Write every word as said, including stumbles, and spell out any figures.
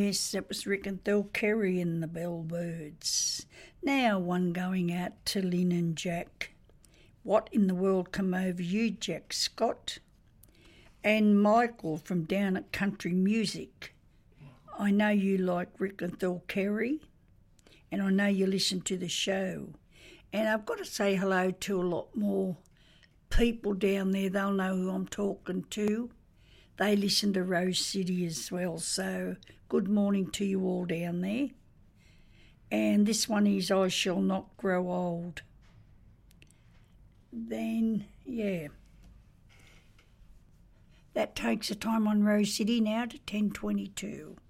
Yes, that was Rick and Thel Kerry and the Bellbirds. Now one going out to Lynn and Jack. What in the world come over you, Jack Scott? And Michael from down at Country Music. I know you like Rick and Thel Kerry, and I know you listen to the show. And I've got to say hello to a lot more people down there. They'll know who I'm talking to. They listen to Rose City as well, so good morning to you all down there. And this one is I Shall Not Grow Old. Then, yeah. That takes the time on Rose City now to ten twenty-two.